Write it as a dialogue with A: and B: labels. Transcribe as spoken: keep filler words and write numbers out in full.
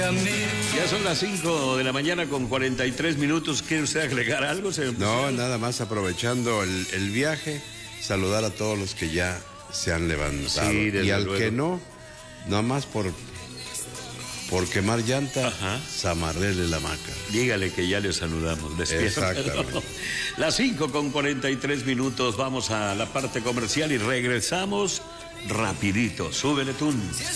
A: Ya son las cinco de la mañana con cuarenta y tres minutos. ¿Quiere usted agregar algo, señor?
B: No, nada más aprovechando el, el viaje, saludar a todos los que ya se han levantado.
A: Sí, desde
B: y al
A: luego.
B: que no, nada más por, por quemar llanta,
A: Ajá.
B: zamarrele la maca.
A: Dígale que ya le saludamos. Despiértelo.
B: Exactamente.
A: Las cinco con cuarenta y tres minutos. Vamos a la parte comercial y regresamos rapidito. Súbele tú.